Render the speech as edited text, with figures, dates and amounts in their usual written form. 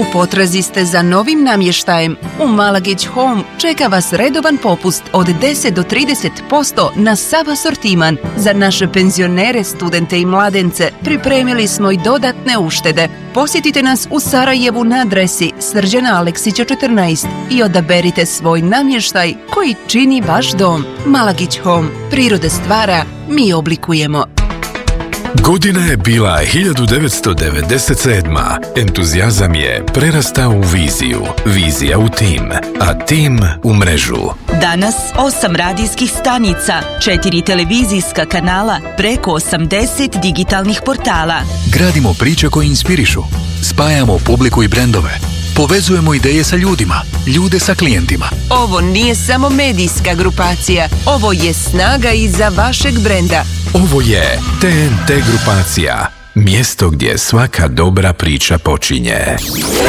U potrazi ste za novim namještajem? U Malagić Home čeka vas redovan popust od 10 do 30% na sav asortiman. Za naše penzionere, studente i mladence pripremili smo i dodatne uštede. Posjetite nas u Sarajevu na adresi Srđana Aleksića 14 i odaberite svoj namještaj koji čini vaš dom. Malagić Home. Priroda stvara, mi oblikujemo. Godina je bila 1997. Entuzijazam je prerastao u viziju, vizija u tim, a tim u mrežu. Danas 8 radijskih stanica, 4 televizijska kanala, preko 80 digitalnih portala. Gradimo priče koje inspirišu, spajamo publiku i brendove, povezujemo ideje sa ljudima, ljude sa klijentima. Ovo nije samo medijska grupacija, ovo je snaga iza vašeg brenda. Ovo je TNT grupacija, mjesto gdje svaka dobra priča počinje.